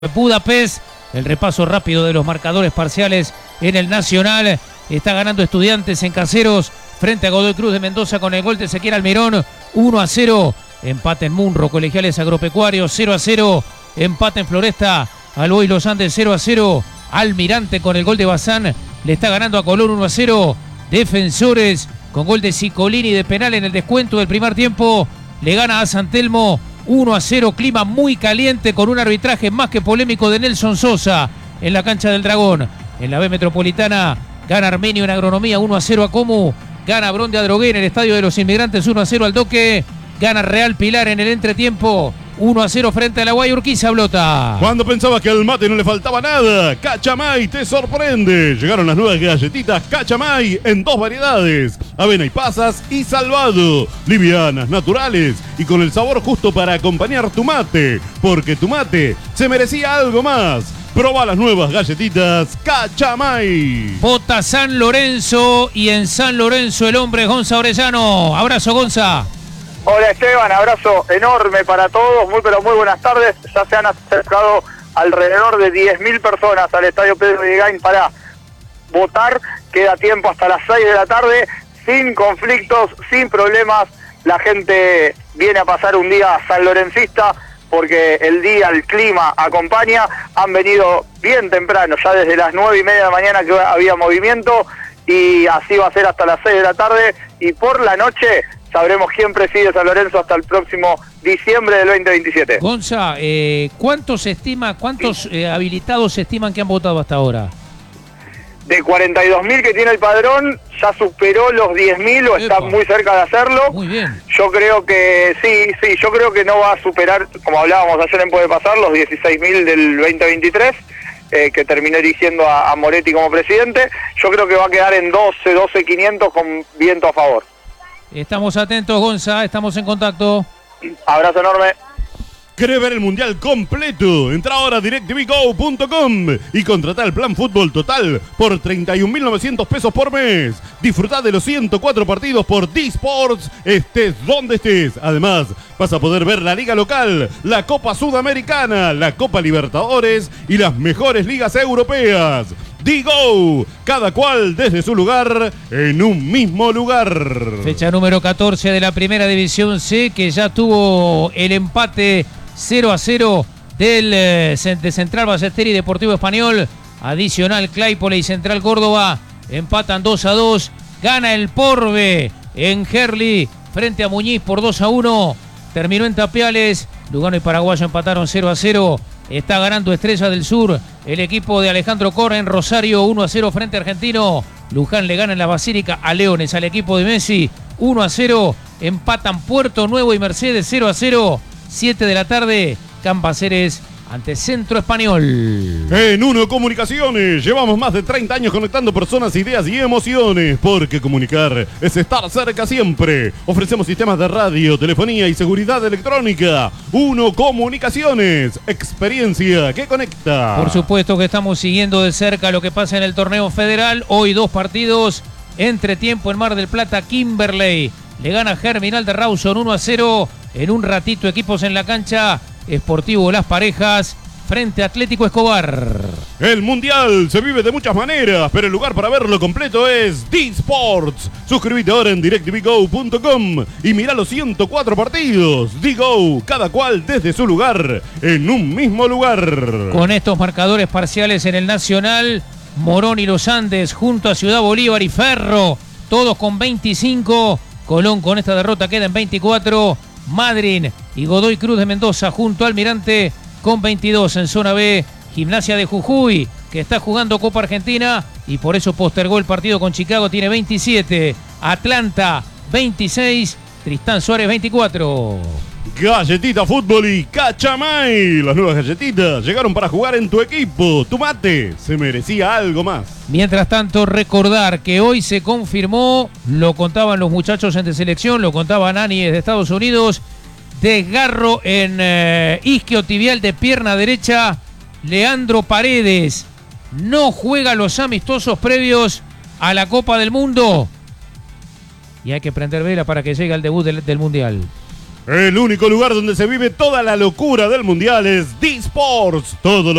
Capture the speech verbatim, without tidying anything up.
Budapest. El repaso rápido de los marcadores parciales en el Nacional. Está ganando Estudiantes en Caseros frente a Godoy Cruz de Mendoza con el gol de Ezequiel Almirón. uno a cero. Empate en Munro, Colegiales Agropecuarios. cero a cero. Empate en Floresta, Alboy Los Andes. cero a cero. Almirante con el gol de Bazán le está ganando a Colón uno a cero. Defensores con gol de Cicolini de penal en el descuento del primer tiempo le gana a San Telmo uno a cero. Clima muy caliente con un arbitraje más que polémico de Nelson Sosa en la cancha del Dragón. En la B Metropolitana gana Armenio en Agronomía uno a cero a Comu. Gana Bron de Adrogué en el Estadio de los Inmigrantes uno a cero al Doque. Gana Real Pilar en el entretiempo uno a cero frente a la Guay Urquiza Blota. Cuando pensabas que al mate no le faltaba nada, Cachamay te sorprende. Llegaron las nuevas galletitas Cachamay en dos variedades: avena y pasas y salvado. Livianas, naturales y con el sabor justo para acompañar tu mate, porque tu mate se merecía algo más. Proba las nuevas galletitas Cachamay. Vota San Lorenzo y en San Lorenzo el hombre Gonza Orellano. Abrazo, Gonza. Hola Esteban, abrazo enorme para todos, muy pero muy buenas tardes. Ya se han acercado alrededor de diez mil personas al Estadio Pedro Vigain para votar. Queda tiempo hasta las seis de la tarde, sin conflictos, sin problemas. La gente viene a pasar un día sanlorencista porque el día, el clima acompaña. Han venido bien temprano, ya desde las nueve y media de la mañana que había movimiento, y así va a ser hasta las seis de la tarde. Y por la noche sabremos quién preside San Lorenzo hasta el próximo diciembre del veinte veintisiete. Gonza, eh, ¿cuántos se estima, cuántos eh, habilitados se estiman que han votado hasta ahora? De cuarenta y dos mil que tiene el padrón, ya superó los diez mil o está muy cerca de hacerlo. Muy bien. Yo creo que sí, sí, yo creo que no va a superar, como hablábamos ayer en Puede Pasar, los dieciséis mil del veinte veintitrés, eh, que terminó eligiendo a, a Moretti como presidente. Yo creo que va a quedar en doce, doce quinientos con viento a favor. Estamos atentos, Gonza, estamos en contacto. Abrazo enorme. ¿Querés ver el Mundial completo? Entra ahora a direct t v go punto com y contratá el plan fútbol total por treinta y un mil novecientos pesos por mes. Disfrutá de los ciento cuatro partidos por D-Sports, estés donde estés. Además, vas a poder ver la liga local, la Copa Sudamericana, la Copa Libertadores y las mejores ligas europeas. D-Go, cada cual desde su lugar, en un mismo lugar. Fecha número catorce de la Primera División C, que ya tuvo el empate cero a cero del eh, de Central Ballester y Deportivo Español. Adicional, Claypole y Central Córdoba empatan dos a dos. Gana el Porbe en Gerli frente a Muñiz por dos a uno. Terminó en Tapiales. Lugano y Paraguayo empataron cero a cero. Está ganando Estrella del Sur el equipo de Alejandro Corra en Rosario uno a cero frente a Argentino. Luján le gana en la Basílica a Leones al equipo de Messi uno a cero. Empatan Puerto Nuevo y Mercedes cero a cero. siete de la tarde, Campaceres ante Centro Español. En Uno Comunicaciones llevamos más de treinta años conectando personas, ideas y emociones, porque comunicar es estar cerca siempre. Ofrecemos sistemas de radio, telefonía y seguridad electrónica. Uno Comunicaciones, experiencia que conecta. Por supuesto que estamos siguiendo de cerca lo que pasa en el torneo federal. Hoy dos partidos, entretiempo en Mar del Plata. Kimberley le gana a Germinal de Rawson uno a cero. En un ratito, equipos en la cancha. Sportivo Las Parejas frente a Atlético Escobar. El Mundial se vive de muchas maneras, pero el lugar para verlo completo es D-Sports. Suscríbete ahora en direct t v go punto com y mira los ciento cuatro partidos. D-Go, cada cual desde su lugar, en un mismo lugar. Con estos marcadores parciales en el Nacional, Morón y Los Andes junto a Ciudad Bolívar y Ferro, todos con veinticinco. Colón con esta derrota queda en veinticuatro. Madryn y Godoy Cruz de Mendoza junto a Almirante con veintidós. En zona B, Gimnasia de Jujuy, que está jugando Copa Argentina y por eso postergó el partido con Chicago, tiene veintisiete. Atlanta veintiséis, Tristán Suárez veinticuatro. Galletita Fútbol y Cachamay. Las nuevas galletitas llegaron para jugar en tu equipo. Tu mate se merecía algo más. Mientras tanto, recordar que hoy se confirmó, lo contaban los muchachos en de selección, lo contaba Nani desde Estados Unidos, desgarro en eh, isquiotibial de pierna derecha. Leandro Paredes no juega los amistosos previos a la Copa del Mundo. Y hay que prender vela para que llegue al debut del, del Mundial. El único lugar donde se vive toda la locura del mundial es D-Sports. Todo lo